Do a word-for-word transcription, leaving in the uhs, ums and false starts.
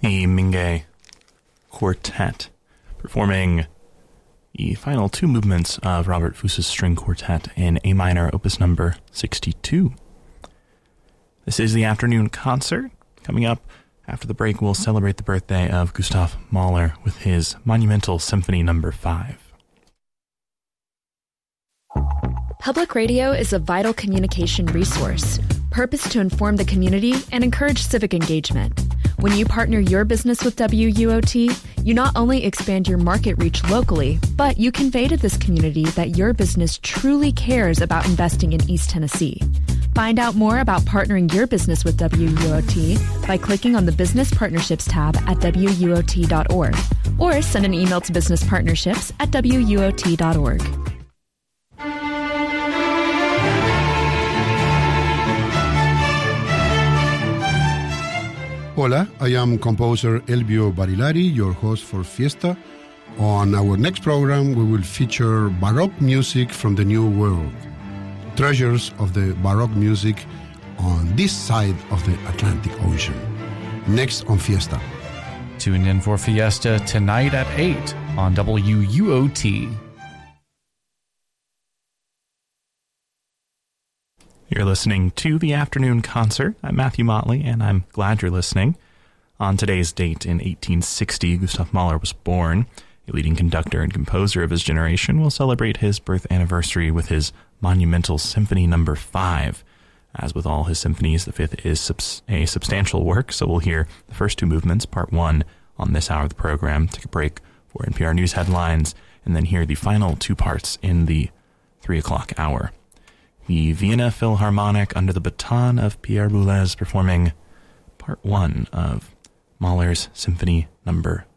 the Mingue Quartet, performing the final two movements of Robert Fusa's string quartet in A minor, opus number sixty-two. This is the afternoon concert. Coming up after the break, we'll celebrate the birthday of Gustav Mahler with his monumental Symphony number five. Public radio is a vital communication resource, purposed to inform the community and encourage civic engagement. When you partner your business with W U O T, you not only expand your market reach locally, but you convey to this community that your business truly cares about investing in East Tennessee. Find out more about partnering your business with W U O T by clicking on the Business Partnerships tab at W U O T dot org or send an email to business partnerships at W U O T dot org. Hola, I am composer Elvio Barilari, your host for Fiesta. On our next program, we will feature Baroque music from the New World, treasures of the Baroque music on this side of the Atlantic Ocean. Next on Fiesta. Tune in for Fiesta tonight at eight on W U O T. You're listening to the Afternoon Concert. I'm Matthew Motley, and I'm glad you're listening. On today's date in eighteen sixty, Gustav Mahler was born. A leading conductor and composer of his generation will celebrate his birth anniversary with his monumental Symphony number five. As with all his symphonies, the fifth is subs- a substantial work, so we'll hear the first two movements, part one, on this hour of the program. Take a break for N P R News headlines, and then hear the final two parts in the three o'clock hour. The Vienna Philharmonic under the baton of Pierre Boulez performing part one of Mahler's Symphony number